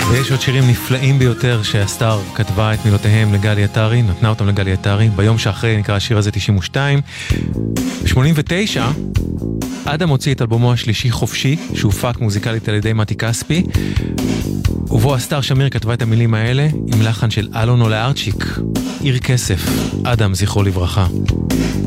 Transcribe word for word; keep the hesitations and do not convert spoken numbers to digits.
ויש עוד שירים נפלאים ביותר שהסטאר כתבה את מילותיהם לגלי עטרי, נתנה אותם לגלי עטרי, ביום שאחרי נקרא השיר הזה תשעים ושתיים. ב-שמונים ותשע אדם הוציא את אלבומו השלישי חופשי, שהופק מוזיקלית על ידי מתי כספי, ובו הסטאר שמיר כתבה את המילים האלה עם לחן של אלון אולארצ'יק, עיר כסף, אדם זכרו לברכה.